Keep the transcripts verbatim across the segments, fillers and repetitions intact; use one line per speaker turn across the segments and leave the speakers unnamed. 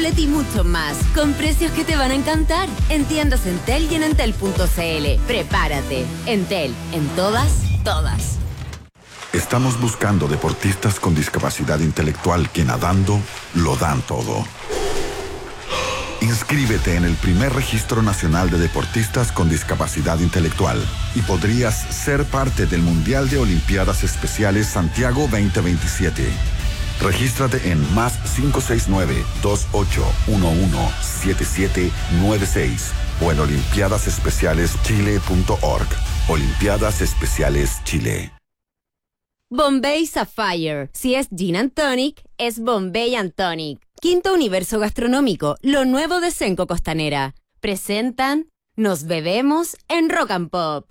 tablet y mucho más, con precios que te van a encantar. En tiendas Entel y en entel punto cl. Prepárate. Entel, en todas, todas.
Estamos buscando deportistas con discapacidad intelectual que nadando lo dan todo. Inscríbete en el primer registro nacional de deportistas con discapacidad intelectual y podrías ser parte del Mundial de Olimpiadas Especiales Santiago veinte veintisiete. Regístrate en más cinco seis nueve, dos ocho uno uno, siete siete nueve seis o en olimpiadas especiales chile punto org. Olimpiadas Especiales Chile.
Bombay Sapphire. Si es Gin and Tonic, es Bombay and Tonic. Quinto Universo Gastronómico, lo nuevo de Senco Costanera. Presentan Nos Bebemos en Rock and Pop.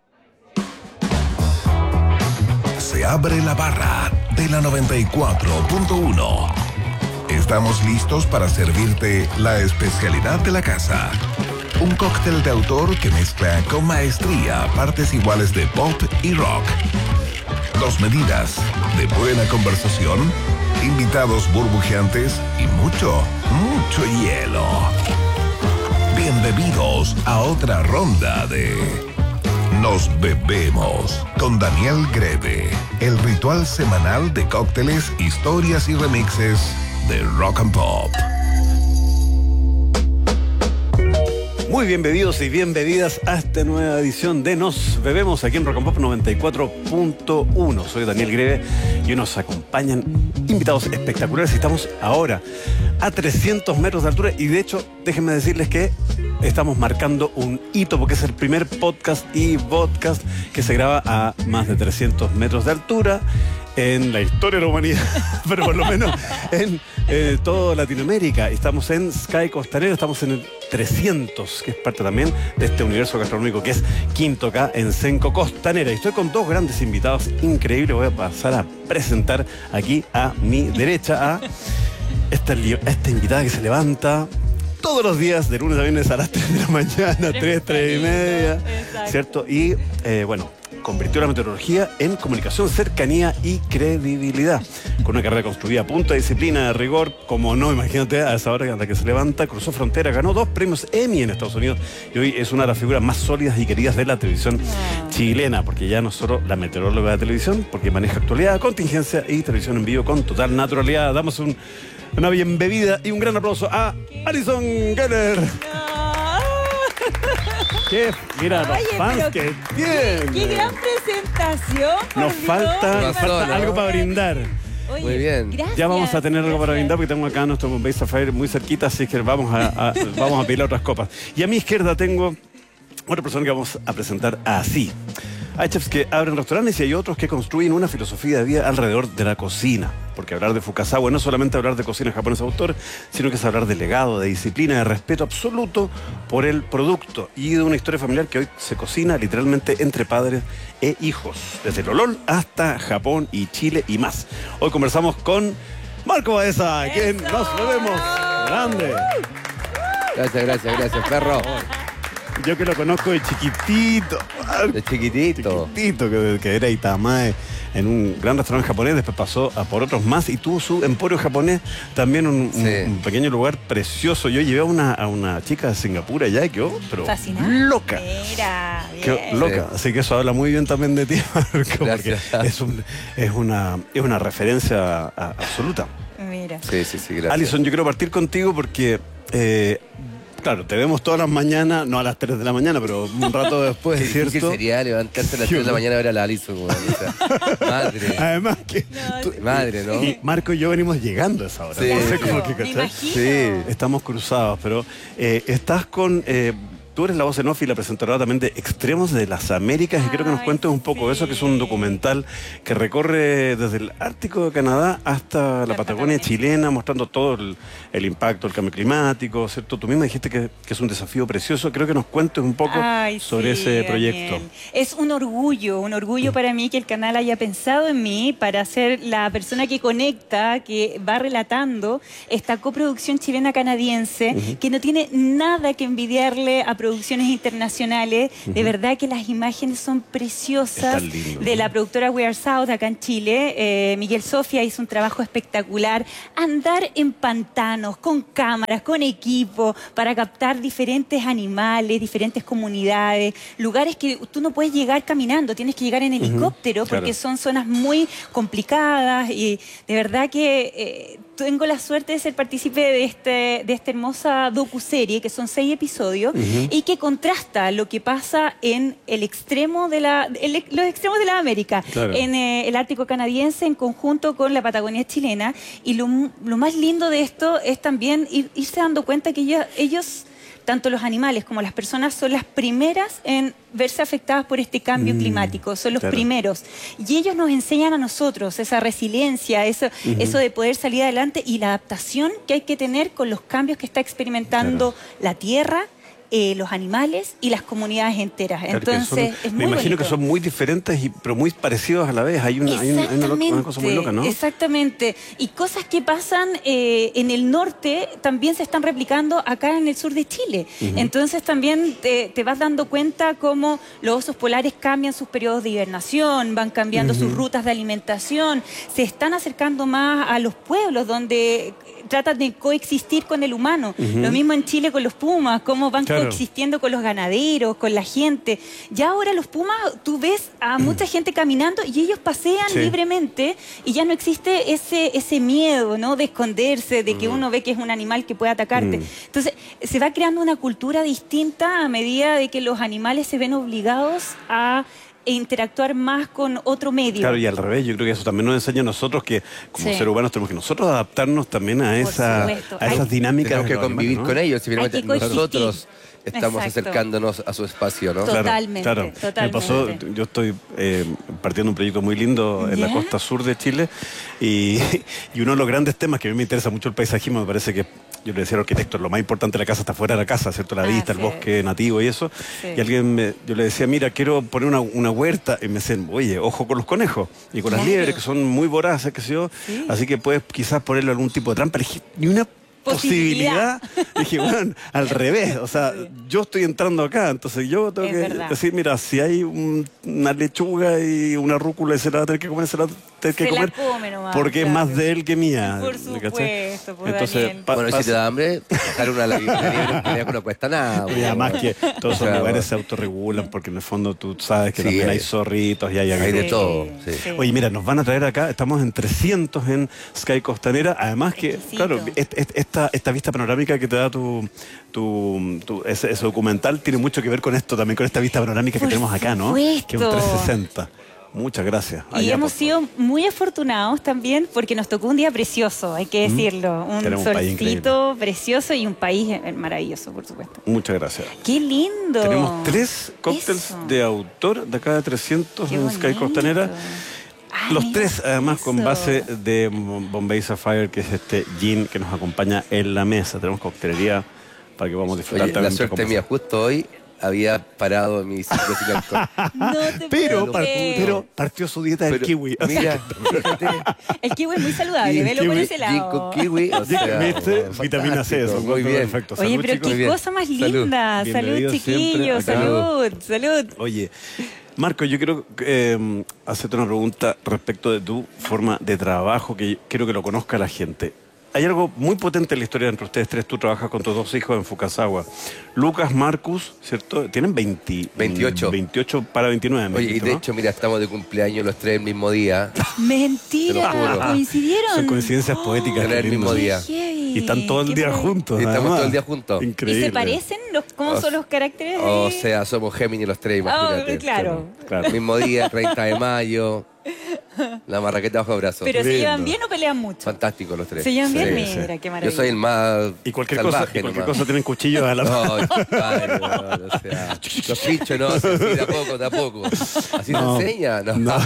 Se abre la barra de la noventa y cuatro punto uno. Estamos listos para servirte la especialidad de la casa. Un cóctel de autor que mezcla con maestría partes iguales de pop y rock. Dos medidas de buena conversación, invitados burbujeantes y mucho, mucho hielo. Bienvenidos a otra ronda de Nos Bebemos con Daniel Greve, el ritual semanal de cócteles, historias y remixes de Rock and Pop.
Muy bienvenidos y bienvenidas a esta nueva edición de Nos Bebemos aquí en Rock and Pop noventa y cuatro punto uno. Soy Daniel Greve y hoy nos acompañan invitados espectaculares. Estamos ahora a trescientos metros de altura y de hecho, déjenme decirles que estamos marcando un hito porque es el primer podcast y podcast que se graba a más de trescientos metros de altura en la historia de la humanidad, pero por lo menos en eh, toda Latinoamérica. Estamos en Sky Costanera, estamos en el trescientos, que es parte también de este universo gastronómico que es Quinto K en Senco Costanera. Y estoy con dos grandes invitados increíbles. Voy a pasar a presentar aquí a mi derecha a esta, esta invitada que se levanta todos los días, de lunes a viernes a las tres de la mañana, tres, tres y media, exacto. ¿Cierto? Y eh, bueno, convirtió la meteorología en comunicación, cercanía y credibilidad. Con una carrera construida a punta de disciplina, de rigor, como no, imagínate, a esa hora a la que se levanta, cruzó frontera, ganó dos premios Emmy en Estados Unidos y hoy es una de las figuras más sólidas y queridas de la televisión chilena, porque ya no solo la meteoróloga de televisión, porque maneja actualidad, contingencia y televisión en vivo con total naturalidad. Damos un, una bienvenida y un gran aplauso a Alison Geller. ¿Qué? Mira, los
Oye,
fans
pero
que tienen.
¡Qué gran presentación!
Nos falta, nos falta algo para brindar.
Oye,
muy bien.
Gracias,
ya vamos a tener algo para
gracias.
brindar porque tengo acá nuestro Bombay Sapphire muy cerquita, así que vamos a, a, vamos a pedir otras copas. Y a mi izquierda tengo otra persona que vamos a presentar así. Hay chefs que abren restaurantes y hay otros que construyen una filosofía de vida alrededor de la cocina. Porque hablar de Fukasawa no es solamente hablar de cocina japonesa autor, sino que es hablar de legado, de disciplina, de respeto absoluto por el producto y de una historia familiar que hoy se cocina literalmente entre padres e hijos. Desde Lolol hasta Japón y Chile y más. Hoy conversamos con Marco Baeza, quien nos lo vemos grande.
Gracias, gracias, gracias, perro.
Yo que lo conozco de chiquitito.
De chiquitito.
Chiquitito, que, que era Itamae en un gran restaurante japonés, después pasó a por otros más y tuvo su emporio japonés, también un, sí. un, un pequeño lugar precioso. Yo llevé a una, a una chica de Singapur allá y quedó pero loca.
Mira,
quedó loca. Sí. Así que eso habla muy bien también de ti, Marco, porque es, un, es, una, es una referencia a, a, absoluta.
Mira.
Sí, sí, sí, gracias.
Alison, yo quiero partir contigo porque... Eh, Claro, te vemos todas las mañanas, no a las tres de la mañana, pero un rato después,
Qué
¿cierto?
Qué sería levantarse a las tres de la mañana a ver a la Alison, o sea, madre.
Además que...
No,
tú,
madre, ¿no?
Y Marco y yo venimos llegando a esa hora.
Sí,
no sé
sí.
cómo que,
Me
¿cachai?
imagino.
Sí, estamos cruzados, pero eh, estás con... Eh, tú eres la voz en off y la presentadora también de Extremos de las Américas y quiero que nos cuentes un poco de eso, que es un documental que recorre desde el Ártico de Canadá hasta la, la Patagonia, Patagonia chilena, mostrando todo el, el impacto del cambio climático, ¿cierto? Tú misma dijiste que, que es un desafío precioso. Creo que nos cuentes un poco
Ay,
sobre
sí,
ese proyecto.
Daniel. Es un orgullo, un orgullo para mí que el canal haya pensado en mí para ser la persona que conecta, que va relatando esta coproducción chilena-canadiense, uh-huh. que no tiene nada que envidiarle a producciones internacionales. Uh-huh. De verdad que las imágenes son preciosas.
Lindo,
de
¿no?
la productora We Are South acá en Chile. Eh, Miguel Sofia hizo un trabajo espectacular. Andar en pantanos, con cámaras, con equipo, para captar diferentes animales, diferentes comunidades, lugares que tú no puedes llegar caminando, tienes que llegar en helicóptero, uh-huh. porque claro. son zonas muy complicadas y de verdad que eh, tengo la suerte de ser partícipe de, este, de esta hermosa docuserie, que son seis episodios, uh-huh. y que contrasta lo que pasa en el extremo de la, el, los extremos de la América, claro. en eh, el Ártico canadiense en conjunto con la Patagonia chilena. Y lo, lo más lindo de esto es también ir, irse dando cuenta que ellos, ellos, tanto los animales como las personas, son las primeras en verse afectadas por este cambio mm, climático, son los claro. primeros. Y ellos nos enseñan a nosotros esa resiliencia, eso, uh-huh. eso de poder salir adelante y la adaptación que hay que tener con los cambios que está experimentando claro. la Tierra, Eh, los animales y las comunidades enteras. Claro, Entonces,
son,
es muy
me imagino
bonito.
que son muy diferentes, y, pero muy parecidos a la vez. Hay una, hay una, hay una, una cosa muy loca, ¿no?
Exactamente. Y cosas que pasan eh, en el norte también se están replicando acá en el sur de Chile. Uh-huh. Entonces también te, te vas dando cuenta cómo los osos polares cambian sus periodos de hibernación, van cambiando uh-huh. sus rutas de alimentación, se están acercando más a los pueblos donde tratan de coexistir con el humano. Uh-huh. Lo mismo en Chile con los pumas, cómo van claro. coexistiendo con los ganaderos, con la gente. Ya ahora los pumas, tú ves a mucha gente caminando y ellos pasean sí. libremente y ya no existe ese, ese miedo, ¿no? De esconderse, de que uh-huh. uno ve que es un animal que puede atacarte. Uh-huh. Entonces, se va creando una cultura distinta a medida de que los animales se ven obligados a e interactuar más con otro medio.
Claro, y al revés, yo creo que eso también nos enseña a nosotros que como sí. seres humanos tenemos que nosotros adaptarnos también a, esa, a esas
Hay,
dinámicas.
Tenemos que convivir animales, ¿no? con ellos, si finalmente nosotros estamos
Exacto.
acercándonos a su espacio, ¿no?
Totalmente,
claro, claro.
totalmente.
Me pasó, yo estoy eh, partiendo un proyecto muy lindo en ¿Yeah? la costa sur de Chile y, y uno de los grandes temas que a mí me interesa mucho el paisajismo, me parece que yo le decía al arquitecto, lo más importante de la casa está fuera de la casa, ¿cierto? La ah, vista, sí. el bosque nativo y eso. Sí. Y alguien me, yo le decía, mira, quiero poner una, una huerta. Y me decían, oye, ojo con los conejos y con claro. las liebres, que son muy voraces, qué sé yo. Sí. Así que puedes quizás ponerle algún tipo de trampa. Ni una posibilidad. Dije, bueno, al revés. O sea, sí. yo estoy entrando acá, entonces yo tengo es que verdad. decir, mira, si hay un, una lechuga y una rúcula y se la va a tener que comer, se la va a tener que
se
comer.
La come nomás,
porque
claro.
es más de él que mía.
Por supuesto, por
entonces, pa, bueno, y si te da hambre, dejar una la liebre no cuesta nada.
Y además que todos esos lugares se autorregulan porque en el fondo tú sabes que sí, también hay, hay zorritos y hay,
hay de
sí,
todo. Sí.
Sí. Oye, mira, nos van a traer acá, estamos en trescientos en Sky Costanera, además que, exquisito. claro, esta, esta vista panorámica que te da tu, tu, tu ese, ese documental tiene mucho que ver con esto también, con esta vista panorámica
Por
que tenemos acá, ¿no?
Supuesto.
Que es un trescientos sesenta. Muchas gracias.
Y
Allá,
hemos sido muy afortunados también porque nos tocó un día precioso, hay que decirlo. Un
Tenemos
solcito
un
precioso y un país maravilloso, por supuesto.
Muchas gracias.
¡Qué lindo!
Tenemos tres cócteles
Eso.
de autor de acá de trescientos
Qué
en
bonito.
Sky Costanera.
Ay,
Los tres, además,
eso.
con base de Bombay Sapphire, que es este gin que nos acompaña en la mesa. Tenemos coctelería para que podamos disfrutar
Oye,
también.
la suerte mía, justo hoy había parado en mi ciclo sin alcohol.
No te
pero,
puedo
par
creer.
pero partió su dieta del
Pero,
kiwi.
Mira, fíjate.
El kiwi es muy saludable,
Y el
velo por
kiwi-
ese
Gin
lado.
con kiwi, o sea,
¿Viste?
oh,
Vitamina C, eso.
muy bien.
Perfecto.
Oye,
Salud,
pero
chicos.
qué
bien.
cosa más
Salud.
linda. Salud,
Bienvenidos
chiquillos.
siempre acá.
Salud, salud.
Oye, Marco, yo quiero eh, hacerte una pregunta respecto de tu forma de trabajo, que quiero que lo conozca la gente. Hay algo muy potente en la historia entre ustedes tres. Tú trabajas con tus dos hijos en Fukasawa. Lucas, Marcus, ¿cierto? Tienen veinte,
veintiocho.
veintiocho para veintinueve. me
Oye, y
dijiste,
de
¿no?
hecho, mira, estamos de cumpleaños los tres el mismo día.
Mentira,
Te lo juro.
coincidieron.
Son coincidencias poéticas.
Era
qué
el mismo
lindo.
día.
Y están todo el
Qué
día
maravilla.
juntos.
Y estamos
además.
todo el día juntos.
Increíble.
¿Y se parecen? Los, ¿Cómo
O-
son los caracteres?
O
ahí?
sea, somos Géminis los tres, imagínate.
Ah, claro.
Claro.
Mismo día, treinta de mayo. La marraqueta bajo el brazo.
Pero se
lindo.
llevan bien o pelean mucho.
Fantástico los tres.
Se llevan bien,
Sí,
mira,
sí.
qué maravilla.
Yo soy el más
Y cualquier cosa,
salvaje
y cualquier
nomás.
cosa tienen cuchillos a la mano.
No, compadre, no, no, o sea, los pinchos no, así de a poco, de a poco. Así
No,
se enseña, ¿no?
No.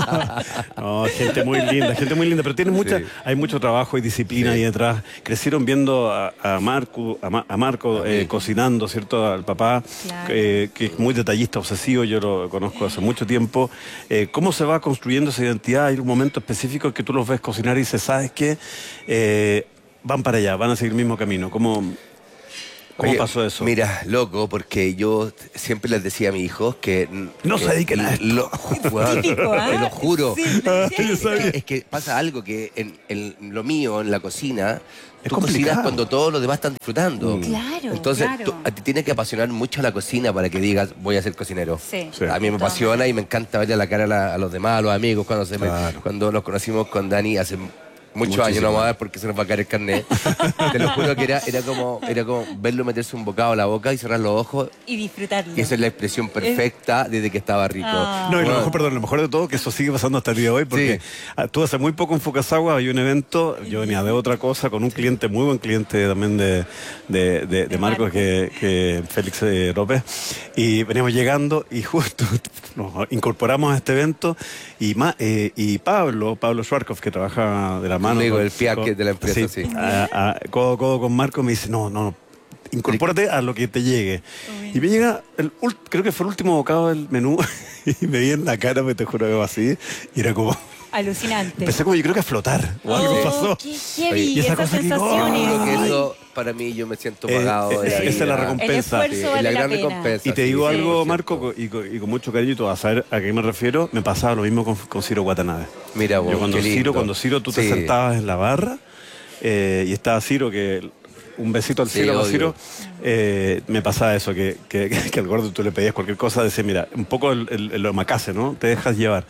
No, gente muy linda, gente muy linda, pero tienen mucha,
Sí.
hay mucho trabajo y disciplina
Sí.
ahí detrás. Crecieron viendo a, a Marco, a, Ma- a Marco eh, cocinando, ¿cierto? Al papá,
Claro.
eh, que es muy detallista, obsesivo, yo lo conozco hace mucho tiempo. Eh, ¿Cómo se va construyendo esa identidad? Hay un momento específico en que tú los ves cocinar y dices, ¿sabes qué? Eh, van para allá, van a seguir el mismo camino. ¿Cómo, ¿Cómo
Oye,
pasó eso?
Mira, loco, porque yo siempre les decía a mis hijos que...
No
que
se dediquen a esto.
Lo, weón,
Típico, ¿ah?
te lo juro.
Sí,
Yo sabía.
Es que pasa algo que en, en lo mío, en la cocina,
Es
tú
complicado.
cocinas cuando todos los demás están disfrutando.
Claro,
Entonces,
claro.
tú- a ti tienes que apasionar mucho la cocina para que digas, voy a ser cocinero.
Sí.
Sí.
A mí me apasiona y me encanta verle la cara a, la- a los demás, a los amigos, cuando, se me-
Claro.
cuando nos conocimos con Dani hace muchos
Muchísimo.
años, no vamos a ver porque se nos va a caer el carnet. Te lo juro que era, era, como, era como verlo meterse un bocado a la boca y cerrar los ojos.
Y disfrutarlo.
Y esa es la expresión perfecta desde que estaba rico.
Ah.
No, y lo
Bueno,
mejor, perdón, lo mejor de todo que eso sigue pasando hasta el día de hoy, porque ah, tú hace muy poco en Fukasawa había un evento, yo venía de otra cosa, con un cliente, muy buen cliente también de, de, de, de Marcos,
Marcos.
que, que Félix eh, López, y veníamos llegando y justo nos incorporamos a este evento y, ma- eh, y Pablo, Pablo Schwarzkopf, que trabaja de la mano.
Amigo
con-
del Fiat, de la empresa, sí.
a- a- codo a codo con Marcos, me dice, no, no, incorpórate a lo que te llegue. Y me llega, el, ul- creo que fue el último bocado del menú, y me vi en la cara, me te juro que así, y era como,
Alucinante.
empecé como yo creo que a flotar, o algo
Oh,
pasó.
qué heavy,
Y esa
esas
cosa que-
sensaciones.
Creo que eso, para mí, yo me siento
Eh,
pagado.
eh,
de la
esa es la
vida.
recompensa.
El esfuerzo vale
la
la
gran
pena.
recompensa.
Y te
sí,
digo
sí,
algo,
por cierto.
Marco, co- y, co- y con mucho cariño, tú vas a saber a qué me refiero, me pasaba lo mismo con, con Ciro Watanabe.
Mira vos,
Yo cuando
qué lindo.
Ciro, cuando Ciro tú te
Sí.
sentabas en la barra eh, y estaba Ciro, que un besito al
Sí,
cielo a
obvio.
Ciro, eh, me pasaba eso, que, que, que al gordo tú le pedías cualquier cosa, decía, mira, un poco el, el, el omakase, ¿no? Te dejas llevar.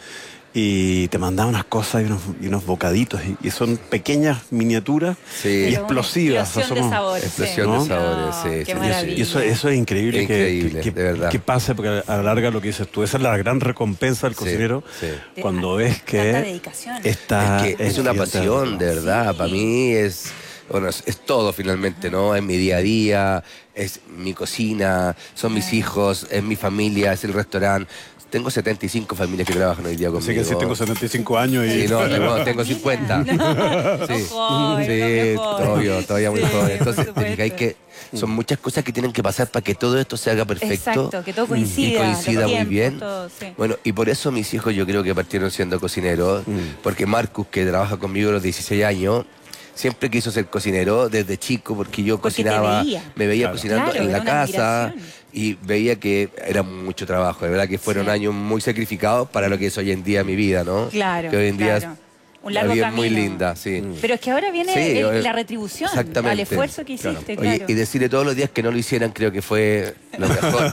Y te mandaba unas cosas y unos, y unos bocaditos, y, y son pequeñas miniaturas
Sí.
y
Pero una
explosivas.
explosión de
somos-
sabores.
Explosión
de
sí.
sabores, sí,
Qué
sí, sí,
maravilla.
Y eso, eso es increíble,
Es
que,
increíble,
que,
de verdad.
que pase, porque a la larga lo que dices tú, esa es la gran recompensa del
Sí,
cocinero,
sí.
cuando ves que
Tanta dedicación.
está...
Es que es una
gigante.
pasión, de verdad. Para mí es, bueno, es, es todo finalmente, ¿no? Es mi día a día, es mi cocina, son mis hijos, es mi familia, es el restaurante. Tengo setenta y cinco familias que trabajan hoy día conmigo.
Así que si tengo setenta y cinco años y...
Sí, no, tengo, tengo cincuenta. Sí,
joven,
sí,
no, joven.
obvio, todavía muy
Sí,
joven.
por
Entonces, te
supuesto.
fijáis que son muchas cosas que tienen que pasar para que todo esto se haga perfecto.
Exacto, que todo coincida.
Y coincida
los
muy
tiempos,
bien.
todo, sí.
Bueno, y por eso mis hijos yo creo que partieron siendo cocineros, porque Marcus, que trabaja conmigo a los dieciséis años, siempre quiso ser cocinero desde chico, porque yo
Porque te
cocinaba,
veía.
me veía
Claro.
cocinando
Claro,
en la
era una
casa
admiración.
y veía que era mucho trabajo, de verdad que fueron
Sí.
años muy sacrificados para lo que es hoy en día mi vida, ¿no?
Claro,
Que hoy en día
claro.
es
Un largo
una vida
camino.
muy linda, sí.
Pero es que ahora viene
Sí,
el-
eh,
la retribución
exactamente.
al esfuerzo que
Claro.
hiciste,
Oye,
claro.
y decirle todos los días que no lo hicieran creo que fue lo mejor.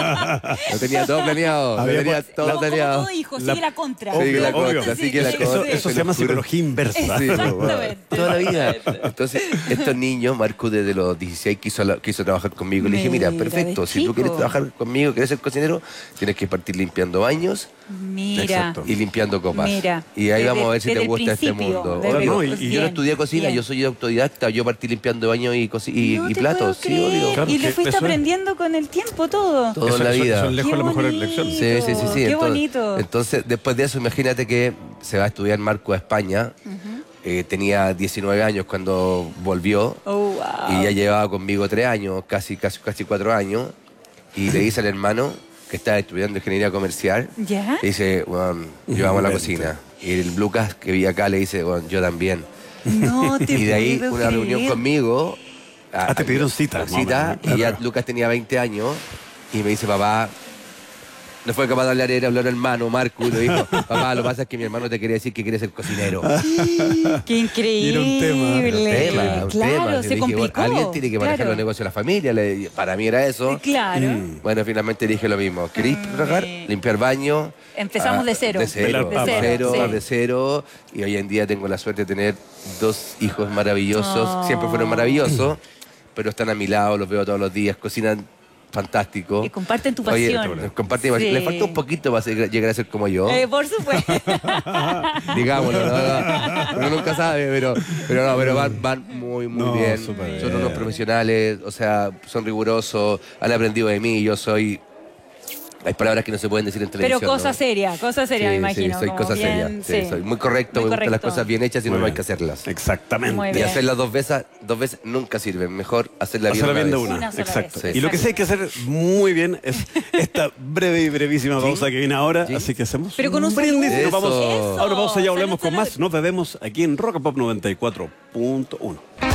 Lo tenía todo planeado, lo
Había-
tenía todo
Como- como
planeado.
todo hijo,
La-
sigue la contra.
Sigue la
Obvio.
contra, sigue la
Sí,
contra.
Eso, eso
te
se
lo
llama
juro.
psicología inversa.
Sí,
Exactamente.
toda la vida. Entonces, estos niños, Marcus desde los dieciséis quiso, la- quiso trabajar conmigo. Le dije, mira,
Mira,
perfecto,
de
si tú
chico.
quieres trabajar conmigo, quieres ser cocinero, tienes que partir limpiando baños
Mira.
Exacto.
y limpiando copas.
Mira,
y ahí
desde-
vamos a ver si te
desde el
gusta este
principio,
mundo.
desde-
Obvio.
No, y-
y,
y
yo no
bien,
estudié cocina,
bien.
yo soy autodidacta, yo partí limpiando baños y, coci- y,
No
y
te
platos,
puedo
sí,
creer.
obvio.
Claro,
y lo
que
fuiste
eso es-
aprendiendo con el tiempo todo.
Todo
Eso-
en la
eso-
vida.
eso es lejos
Qué
la mejor
bonito.
elección.
Sí, sí, sí, sí.
Qué
Entonces,
bonito.
entonces, después de eso, imagínate que se va a estudiar Marco a España. Eh, tenía diecinueve años cuando volvió.
Oh, wow.
Y ya llevaba conmigo tres años, casi, casi, casi cuatro años. Y le dice al hermano, que estaba estudiando ingeniería comercial,
¿Ya?
le dice, bueno, yo amo la cocina. Y el Lucas, que vive acá, le dice, bueno, yo también.
No te
Y de ahí
puedo
una reunión
creer.
conmigo.
Ah, te pidieron cita,
Cita,
más o menos.
y ya Lucas tenía veinte años. Y me dice, papá, no fue capaz de hablar, era hablar al hermano, Marco, y le dijo, papá, lo que pasa es que mi hermano te quería decir que quiere ser cocinero.
Qué increíble.
Y era un tema.
Era un tema, un
claro,
tema. Y
se
le dije,
complicó.
bueno, alguien tiene que manejar
claro.
los negocios de la familia. Le- para mí era eso.
Claro.
Bueno, finalmente dije lo mismo. ¿Queréis trabajar? Limpiar baño.
Empezamos
Ah,
de cero.
De cero,
Velar
de
papas.
cero,
Sí.
de cero. Y hoy en día tengo la suerte de tener dos hijos maravillosos.
Oh.
Siempre fueron maravillosos, pero están a mi lado, los veo todos los días, cocinan fantástico.
Y comparten tu
Oye,
pasión.
comparten mi pasión.
Sí.
Le falta un poquito para ser- llegar a ser como yo.
Eh, por supuesto.
Digámoslo, ¿no? No, uno nunca sabe, pero, pero no, pero van, van muy, muy
No,
bien.
súper
Son
bien.
unos profesionales, o sea, son rigurosos, han aprendido de mí, yo soy... Hay palabras que no se pueden decir en televisión.
Pero cosa
¿no?
seria, cosa seria, me
Sí,
imagino.
sí, soy
como
cosa
bien,
seria. Sí,
sí.
soy muy correcto,
Muy
me gustan las
correcto.
cosas bien hechas y
Muy
no hay
bien.
que hacerlas.
Exactamente.
Muy
Y
bien.
hacerlas dos veces, dos veces nunca sirven. Mejor hacerla bien
Hacerla
una
bien de
vez.
una,
Una sola
exacto.
vez.
Y lo que sí hay que hacer muy bien es esta breve y brevísima pausa que viene ahora,
Sí.
así que hacemos
Pero con un
brindis y
saludo.
nos vamos.
Eso.
Ahora pausa y ya
Salud,
volvemos con
salud.
más. Nos bebemos aquí en Rock and Pop noventa y cuatro punto uno.